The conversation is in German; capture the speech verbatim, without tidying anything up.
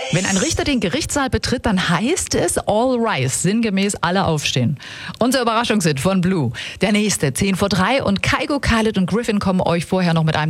Wenn ein Richter den Gerichtssaal betritt, dann heißt es all rise, sinngemäß alle aufstehen. Unser Überraschungshit von Blue. Der nächste, zehn vor drei und Kygo, Khaled und Griffin kommen euch vorher noch mit einem